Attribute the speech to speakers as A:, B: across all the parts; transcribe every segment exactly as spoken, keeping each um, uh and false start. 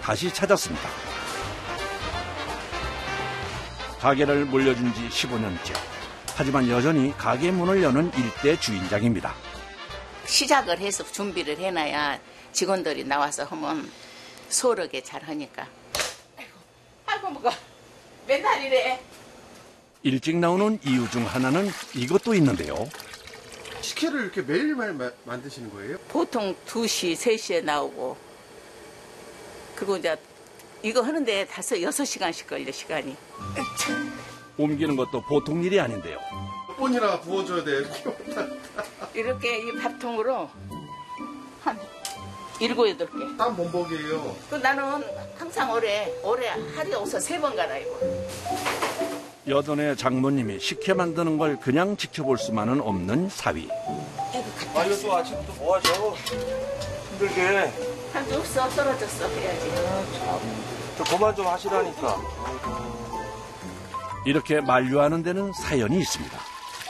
A: 다시 찾았습니다. 가게를 물려준 지 십오 년째. 하지만 여전히 가게 문을 여는 일대 주인장입니다.
B: 시작을 해서 준비를 해놔야 직원들이 나와서 하면 수월하게 잘 하니까. 아이고, 아이고 뭐가 맨날 이래.
A: 일찍 나오는 이유 중 하나는 이것도 있는데요.
C: 식혜를 이렇게 매일매일 마, 만드시는 거예요?
B: 보통 두 시, 세 시에 나오고 그리고 이제 이거 하는데 다섯, 여섯 시간씩 걸려 시간이.
A: 옮기는 것도 보통 일이 아닌데요.
C: 몇 번이나 부어줘야 돼요?
B: 이렇게 이 밥통으로 한 일곱, 여덟 개.
C: 땀 범벅이에요.
B: 그 나는 항상 올해, 올해 하루에 옷을 세 번 갈아입어.
A: 여든의 장모님이 식혜 만드는 걸 그냥 지켜볼 수만은 없는 사위.
D: 아, 이거 또 아침부터 뭐 하죠? 힘들게.
B: 할 수 없어, 떨어졌어, 해야지.
D: 저 그만 좀 하시라니까.
A: 이렇게 만류하는 데는 사연이 있습니다.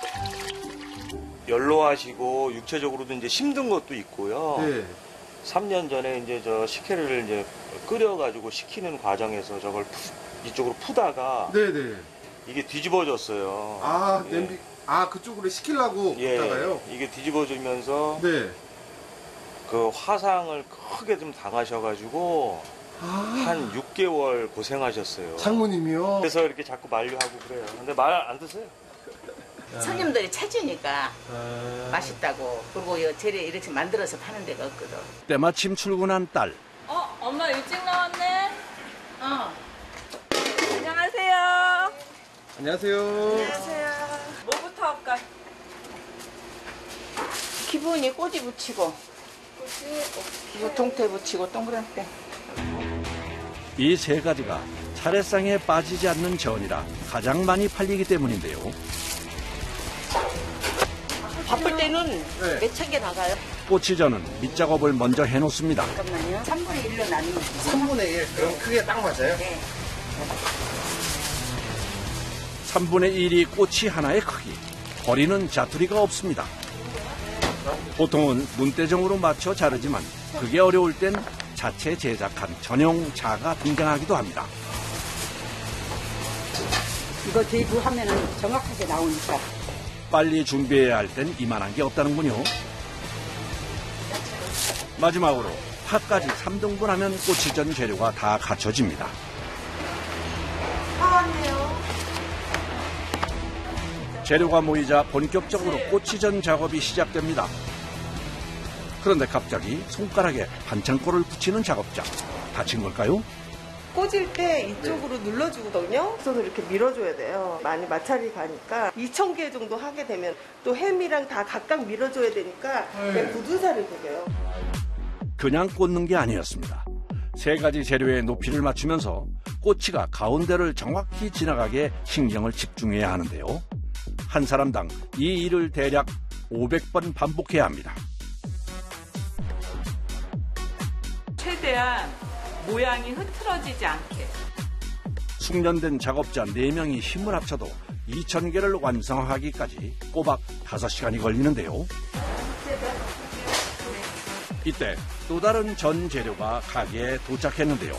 D: 연로하시고 육체적으로도 이제 힘든 것도 있고요.
C: 네.
D: 삼 년 전에 이제 저 식혜를 이제 끓여가지고 식히는 과정에서 저걸 푸, 이쪽으로 푸다가
C: 네네.
D: 이게 뒤집어졌어요.
C: 아,
D: 예.
C: 냄비, 아, 그쪽으로 시키려고
D: 예,
C: 했다가요?
D: 이게 뒤집어지면서
C: 네.
D: 그 화상을 크게 좀 당하셔가지고
C: 아,
D: 한 육 개월 고생하셨어요.
C: 장모님이요?
D: 그래서 이렇게 자꾸 만류하고 그래요. 근데 말 안 드세요.
B: 손님들이 찾으니까
C: 아,
B: 맛있다고. 그리고 이 재료 이렇게 만들어서 파는 데가 없거든.
A: 때마침 출근한 딸.
E: 어, 엄마 일찍 나왔네.
B: 어.
E: 안녕하세요.
C: 안녕하세요.
E: 안녕하세요. 뭐부터 할까?
B: 기본이 꼬지 붙이고, 이거 동태 붙이고 동그랗게.
A: 이 세 가지가 차례상에 빠지지 않는 전이라 가장 많이 팔리기 때문인데요.
F: 바쁠 때는
C: 네.
F: 몇천 개 나가요.
A: 꼬치전은 밑작업을 먼저 해놓습니다.
B: 잠깐만요. 삼분의 일로 나누면
C: 삼분의 일. 그럼 크게 딱 맞아요?
B: 네.
A: 삼분의 일이 꼬치 하나의 크기. 버리는 자투리가 없습니다. 보통은 눈대중으로 맞춰 자르지만 그게 어려울 땐 자체 제작한 전용 자가 등장하기도 합니다.
F: 이거 대구하면은 정확하게 나오니까.
A: 빨리 준비해야 할 땐 이만한 게 없다는군요. 마지막으로 파까지 삼 등분하면 꼬치전 재료가 다 갖춰집니다. 재료가 모이자 본격적으로 꼬치전 작업이 시작됩니다. 그런데 갑자기 손가락에 반창고를 붙이는 작업자. 다친 걸까요?
G: 꽂을 때 이쪽으로 눌러주거든요. 그래서 이렇게 밀어줘야 돼요. 많이 마찰이 가니까 이천 개 정도 하게 되면 또 햄이랑 다 각각 밀어줘야 되니까 그냥 굳은 살이 되게요.
A: 그냥 꽂는 게 아니었습니다. 세 가지 재료의 높이를 맞추면서 꼬치가 가운데를 정확히 지나가게 신경을 집중해야 하는데요. 한 사람당 이 일을 대략 오백 번 반복해야 합니다.
E: 최대한 모양이 흐트러지지 않게.
A: 숙련된 작업자 네 명이 힘을 합쳐도 이천 개를 완성하기까지 꼬박 다섯 시간이 걸리는데요. 이때 또 다른 전 재료가 가게에 도착했는데요.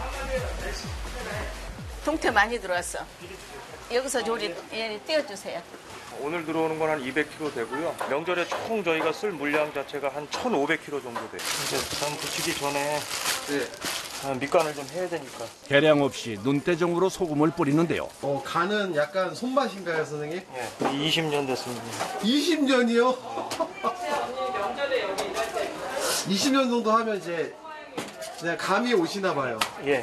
B: 동태 많이 들어왔어. 여기서 조리 예, 띄워주세요.
D: 오늘 들어오는 건 한 이백 킬로그램 되고요. 명절에 총 저희가 쓸 물량 자체가 한 천오백 킬로그램 정도 돼요. 이제 전 붙이기 전에
C: 네.
D: 밑간을 좀 해야 되니까.
A: 계량 없이 눈대중으로 소금을 뿌리는데요.
C: 어, 간은 약간 손맛인가요, 선생님?
D: 예, 이십 년 됐습니다.
C: 이십 년이요?
E: 언니 명절에 여기 일할 때.
C: 이십 년 정도 하면 이제 그냥 감이 오시나 봐요.
D: 예.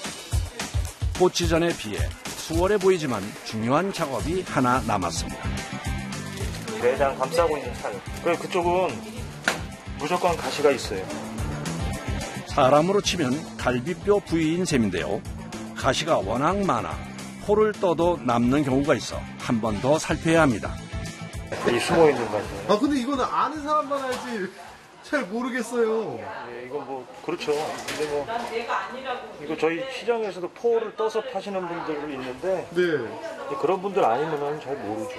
A: 꼬치전에 비해 수월해 보이지만 중요한 작업이 하나 남았습니다.
D: 내장 감싸고 있는 살. 그리고 그쪽은 무조건 가시가 있어요.
A: 사람으로 치면 갈비뼈 부위인 셈인데요. 가시가 워낙 많아 포를 떠도 남는 경우가 있어 한 번 더 살펴야 합니다.
D: 이 숨어 있는 가시.
C: 아, 근데 이거는 아는 사람만 알지. 잘 모르겠어요.
D: 예, 이건 뭐 그렇죠. 근데 뭐
E: 난 얘가 아니라고.
D: 이거 저희 시장에서도 포를 떠서 파시는 분들도 있는데
C: 네.
D: 그런 분들 아니면 잘 모르죠.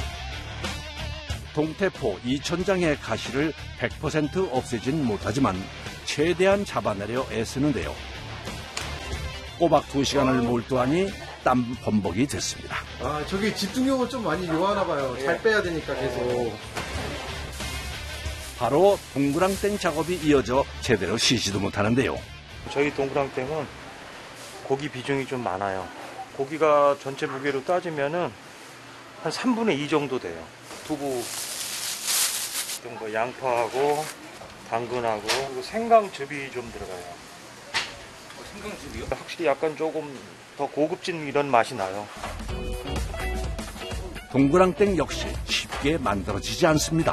A: 동태포 이천 장의 가시를 백 퍼센트 없애진 못하지만 최대한 잡아내려 애쓰는데요. 꼬박 두 시간을 몰두하니 땀 범벅이 됐습니다.
C: 아, 저기 집중력을 좀 많이 요하나 봐요. 잘 빼야 되니까 계속.
A: 바로 동그랑땡 작업이 이어져 제대로 쉬지도 못하는데요.
D: 저희 동그랑땡은 고기 비중이 좀 많아요. 고기가 전체 무게로 따지면은 한 삼분의 이 정도 돼요. 두부, 뭐 양파하고 당근하고 그리고 생강즙이 좀 들어가요. 생강즙이요? 확실히 약간 조금 더 고급진 이런 맛이 나요.
A: 동그랑땡 역시 쉽게 만들어지지 않습니다.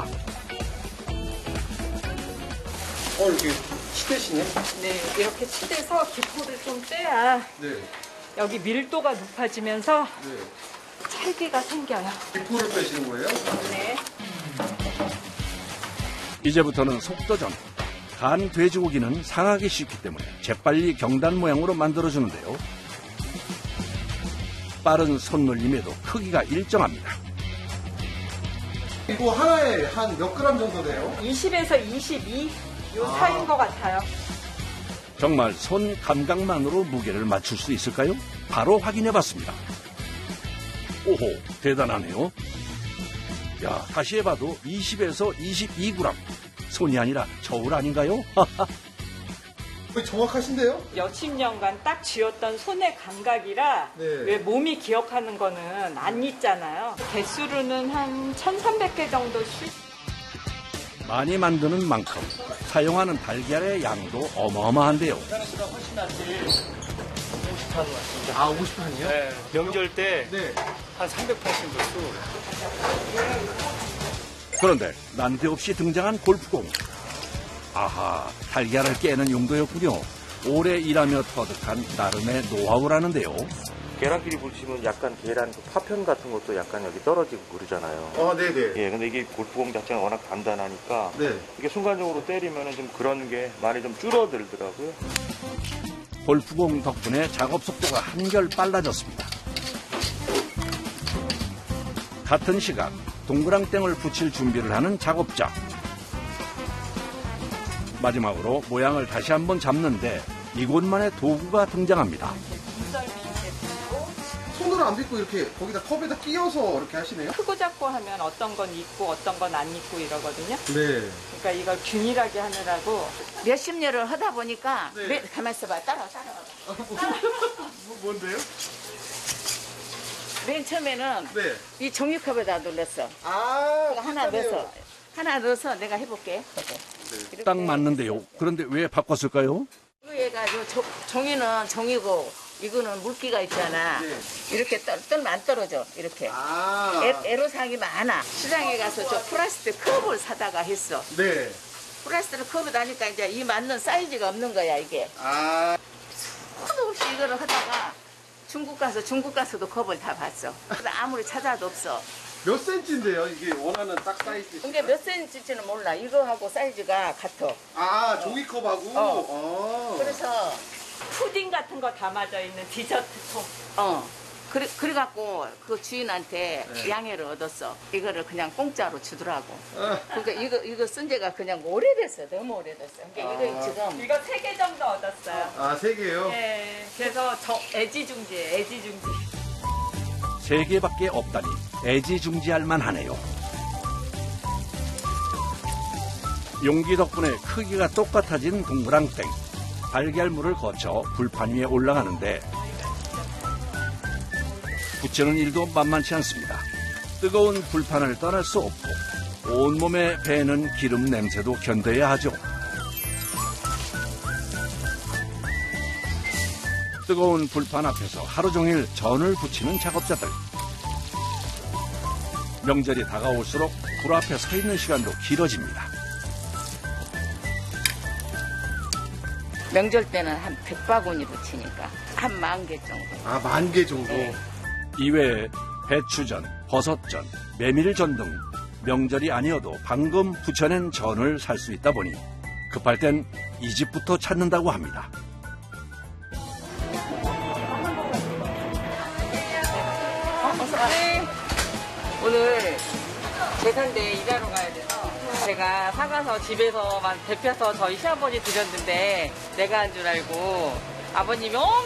C: 어, 이렇게 치대시네?
E: 네, 이렇게 치대서 기포를 좀 떼야
C: 네.
E: 여기 밀도가 높아지면서
C: 네.
E: 찰기가 생겨요.
C: 기포를 빼시는 거예요?
E: 네.
A: 이제부터는 속도전. 간 돼지고기는 상하기 쉽기 때문에 재빨리 경단 모양으로 만들어주는데요. 빠른 손놀림에도 크기가 일정합니다.
C: 이거 하나에 한 몇 그램 정도 돼요?
E: 이십에서 이십이 요
C: 아.
E: 사이인 것 같아요.
A: 정말 손 감각만으로 무게를 맞출 수 있을까요? 바로 확인해봤습니다. 오호, 대단하네요. 야, 다시 해봐도 이십에서 이십이 그램. 손이 아니라 저울 아닌가요?
C: 거의 정확하신데요?
E: 몇십 년간 딱 쥐었던 손의 감각이라
C: 네.
E: 왜 몸이 기억하는 거는 안 잊잖아요. 개수로는 한 천삼백 개 정도씩.
A: 많이 만드는 만큼 사용하는 달걀의 양도 어마어마한데요.
C: 아, 오십 판이요?
H: 네, 명절 때
C: 네.
H: 한 삼백팔십 도수.
A: 그런데 난데없이 등장한 골프공. 아하, 달걀을 깨는 용도였군요. 오래 일하며 터득한 나름의 노하우라는데요.
D: 계란끼리 부딪히면 약간 계란 그 파편 같은 것도 약간 여기 떨어지고 그러잖아요.
C: 어, 네네.
D: 예, 근데 이게 골프공 자체가 워낙 단단하니까
C: 네.
D: 이게 순간적으로 때리면은 좀 그런 게 많이 좀 줄어들더라고요.
A: 골프공 덕분에 작업 속도가 한결 빨라졌습니다. 같은 시각 동그랑땡을 붙일 준비를 하는 작업자. 마지막으로 모양을 다시 한번 잡는데 이곳만의 도구가 등장합니다.
C: 손으로 안 빗고 이렇게 거기다 컵에다 끼워서 이렇게 하시네요?
E: 크고 작고 하면 어떤 건 있고 어떤 건 안 있고 이러거든요.
C: 네.
E: 그러니까 이걸 균일하게 하느라고
B: 몇십 년을 하다 보니까
C: 네.
B: 왜, 가만 있어봐. 따라와, 따라와.
C: 뭐, 뭔데요?
B: 맨 처음에는
C: 네.
B: 이 종이컵에다 눌렀어.
C: 아,
B: 그거 하나
C: 비슷하네요.
B: 넣어서 하나 넣어서 내가 해볼게. 이렇게.
A: 딱 맞는데요. 그런데 왜 바꿨을까요?
B: 이거 얘가 요 조- 종이는 종이고 이거는 물기가 있잖아.
C: 네.
B: 이렇게 떨, 떨면 안 떨어져. 이렇게.
C: 아.
B: 애, 애로사항이 많아. 시장에 가서 저 플라스틱 컵을 사다가 했어.
C: 네.
B: 플라스틱 컵을 다니까 이제 이 맞는 사이즈가 없는 거야 이게.
C: 아.
B: 수도 없이 이거를 하다가 중국 가서 중국 가서도 컵을 다 봤어. 근데 아무리 찾아도 없어.
C: 몇 센치인데요? 이게 원하는 딱 사이즈.
B: 이게 몇 센치인지는 몰라. 이거하고 사이즈가 같아.
C: 아, 종이컵하고?
B: 어.
C: 어.
B: 그래서
E: 푸딩 같은 거 담아져 있는 디저트 통.
B: 어 그래 그래갖고 그 주인한테
C: 네.
B: 양해를 얻었어. 이거를 그냥 공짜로 주더라고.
C: 아.
B: 그러니까 이거 이거 쓴 지가 그냥 오래됐어. 너무 오래됐어. 그러니까
C: 아.
B: 이거 지금
E: 이거 세 개 정도 얻었어요.
C: 아, 세 개요?
E: 네, 그래서 저 애지중지예요, 애지중지.
A: 세 개밖에 없다니 애지중지할 만하네요. 용기 덕분에 크기가 똑같아진 동그랑땡. 달걀물을 거쳐 불판 위에 올라가는데 붙이는 일도 만만치 않습니다. 뜨거운 불판을 떠날 수 없고 온몸에 배는 기름 냄새도 견뎌야 하죠. 뜨거운 불판 앞에서 하루 종일 전을 부치는 작업자들. 명절이 다가올수록 불 앞에 서 있는 시간도 길어집니다.
B: 명절 때는 한 백 바구니 붙이니까 한 만 개 정도.
C: 아, 만 개 정도.
B: 네.
A: 이외에 배추전, 버섯전, 메밀전 등 명절이 아니어도 방금 부쳐낸 전을 살 수 있다 보니 급할 땐 이 집부터 찾는다고 합니다.
E: 네. 오늘 제사인데 일하러 가야 돼서 제가 사가서 집에서만 데펴서 저희 시아버지 드렸는데 내가 한 줄 알고 아버님이 엄청